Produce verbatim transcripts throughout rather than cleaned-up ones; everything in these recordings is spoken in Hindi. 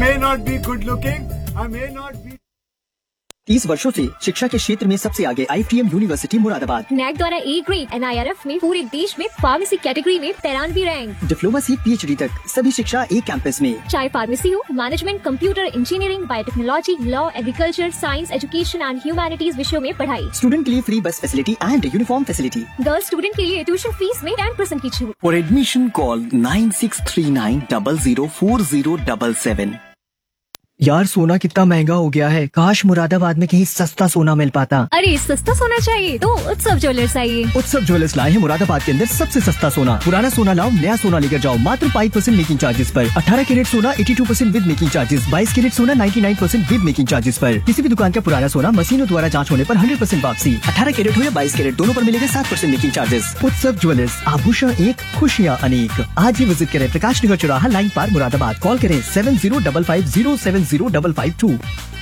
may not be good looking, I may not be. तीस वर्षों से शिक्षा के क्षेत्र में सबसे आगे I T M university Moradabad. NAAC द्वारा A grade N I R F में पूरे देश में फार्मेसी कैटेगरी में तिरानवे रैंक। डिप्लोमा से पी एच डी तक सभी शिक्षा एक कैंपस में। चाहे फार्मेसी हो, management, computer engineering, biotechnology, law, agriculture, science, education and humanities विषयों में पढ़ाई। स्टूडेंट के लिए फ्री बस facility and uniform facility. Girls student के लिए ट्यूशन फीस में टेन परसेंट की छूट। For admission call nine six three nine double zero four zero double seven. यार सोना कितना महंगा हो गया है, काश मुरादाबाद में कहीं सस्ता सोना मिल पाता। अरे सस्ता सोना चाहिए तो उत्सव ज्वेलर्स आइए। उत्सव ज्वेलर्स लाए हैं मुरादाबाद के अंदर सबसे सस्ता सोना। पुराना सोना लाओ, नया सोना लेकर जाओ मात्र फाइव परसेंट मेकिंग चार्जेस पर। अठारह कैरेट सोना eighty two percent with making charges, बाईस कैरेट सोना ninety nine percent with making charges पर। किसी भी दुकान का पुराना सोना मशीनों द्वारा जांच होने पर हंड्रेड परसेंट वापसी। अठारह कैरेट हो या बाईस कैरेट दोनों पर मिलेगा सात परसेंट मेकिंग चार्जेस। उत्सव ज्वेलर्स, आभूषण एक, खुशियाँ अनेक। आज ही विजिट करें प्रकाश नगर चौराहा लाइन पार्क मुरादाबाद। कॉल करें seven zero double five zero seven zero double five to.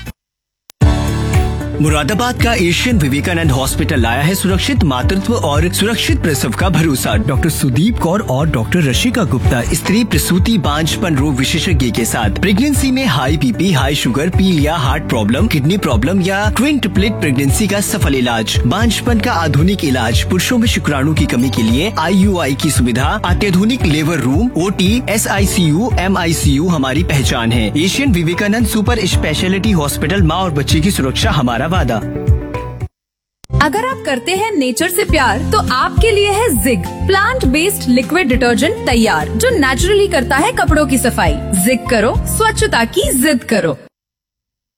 Moradabad का एशियन विवेकानंद हॉस्पिटल लाया है सुरक्षित मातृत्व और सुरक्षित प्रसव का भरोसा। डॉक्टर सुदीप कौर और डॉक्टर रशिका गुप्ता स्त्री प्रसूति बांझपन रोग विशेषज्ञ के साथ प्रेगनेंसी में हाई बीपी, हाई शुगर, पीलिया, हार्ट प्रॉब्लम, किडनी प्रॉब्लम या ट्विन ट्रिपलेट प्रेगनेंसी का सफल इलाज। बांझपन का आधुनिक इलाज, पुरुषों में शुक्राणु की कमी के लिए आई यू आई की सुविधा, अत्याधुनिक labour room, O T, S I C you, M I C you हमारी पहचान है। Asian Vivekananda super speciality hospital, माँ और बच्चे की सुरक्षा हमारा वादा। अगर आप करते हैं नेचर से प्यार तो आपके लिए है zig plant based liquid detergent तैयार, जो नेचुरली करता है कपड़ों की सफाई। जिग करो, स्वच्छता की जिद करो।